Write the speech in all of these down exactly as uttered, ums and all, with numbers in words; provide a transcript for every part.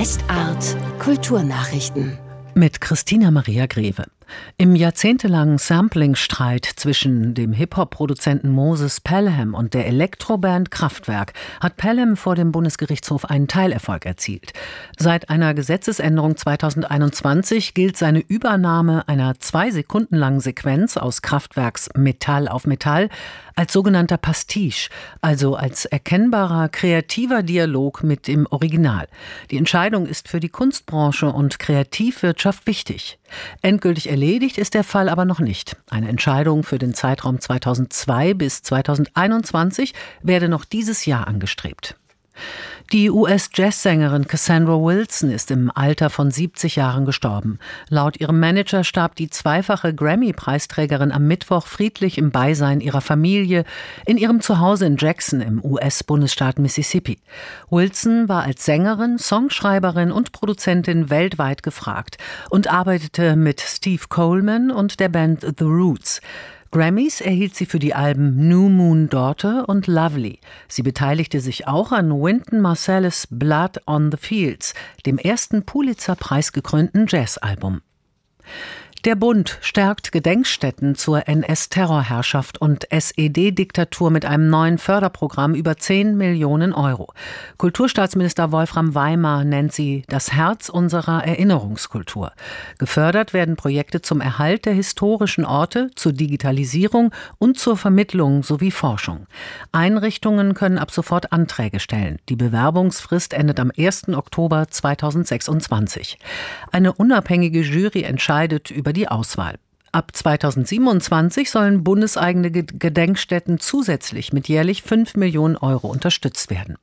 Westart Kulturnachrichten mit Christina Maria Greve. Im jahrzehntelangen Sampling-Streit zwischen dem Hip-Hop-Produzenten Moses Pelham und der Elektroband Kraftwerk hat Pelham vor dem Bundesgerichtshof einen Teilerfolg erzielt. Seit einer Gesetzesänderung zweitausendeinundzwanzig gilt seine Übernahme einer zwei Sekunden langen Sequenz aus Kraftwerks Metall auf Metall als sogenannter Pastiche, also als erkennbarer kreativer Dialog mit dem Original. Die Entscheidung ist für die Kunstbranche und Kreativwirtschaft wichtig. Endgültig erledigt ist der Fall aber noch nicht. Eine Entscheidung für den Zeitraum zweitausendzwei bis zweitausendeinundzwanzig werde noch dieses Jahr angestrebt. Die U S-Jazzsängerin Cassandra Wilson ist im Alter von siebzig Jahren gestorben. Laut ihrem Manager starb die zweifache Grammy-Preisträgerin am Mittwoch friedlich im Beisein ihrer Familie in ihrem Zuhause in Jackson im U S-Bundesstaat Mississippi. Wilson war als Sängerin, Songschreiberin und Produzentin weltweit gefragt und arbeitete mit Steve Coleman und der Band The Roots. Grammys erhielt sie für die Alben New Moon Daughter und Lovely. Sie beteiligte sich auch an Wynton Marsalis Blood on the Fields, dem ersten Pulitzer-Preis gekrönten Jazzalbum. Der Bund stärkt Gedenkstätten zur N S-Terrorherrschaft und S E D-Diktatur mit einem neuen Förderprogramm über zehn Millionen Euro. Kulturstaatsminister Wolfram Weimar nennt sie das Herz unserer Erinnerungskultur. Gefördert werden Projekte zum Erhalt der historischen Orte, zur Digitalisierung und zur Vermittlung sowie Forschung. Einrichtungen können ab sofort Anträge stellen. Die Bewerbungsfrist endet am ersten Oktober zweitausendsechsundzwanzig. Eine unabhängige Jury entscheidet über die Auswahl. Ab zweitausendsiebenundzwanzig sollen bundeseigene Gedenkstätten zusätzlich mit jährlich fünf Millionen Euro unterstützt werden.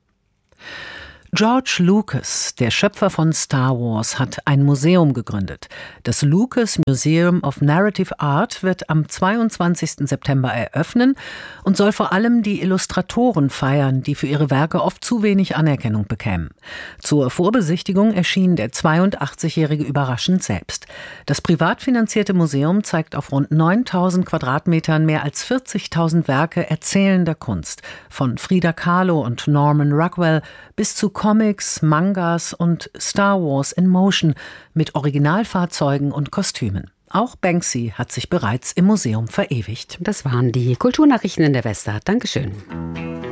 George Lucas, der Schöpfer von Star Wars, hat ein Museum gegründet. Das Lucas Museum of Narrative Art wird am zweiundzwanzigsten September eröffnen und soll vor allem die Illustratoren feiern, die für ihre Werke oft zu wenig Anerkennung bekämen. Zur Vorbesichtigung erschien der zweiundachtzigjährige überraschend selbst. Das privat finanzierte Museum zeigt auf rund neuntausend Quadratmetern mehr als vierzigtausend Werke erzählender Kunst, von Frida Kahlo und Norman Rockwell bis zu Comics, Mangas und Star Wars in Motion mit Originalfahrzeugen und Kostümen. Auch Banksy hat sich bereits im Museum verewigt. Das waren die Kulturnachrichten in der Westart. Dankeschön.